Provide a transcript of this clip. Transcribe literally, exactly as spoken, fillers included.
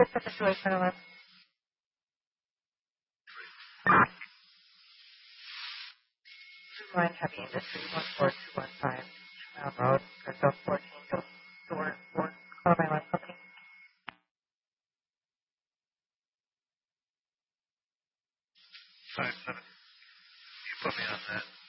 What's the situation on? Line Heavy Industry, one four two one five, Mile Road, Crystal fourteen, door four, call my line company. Five seven. You put me on that.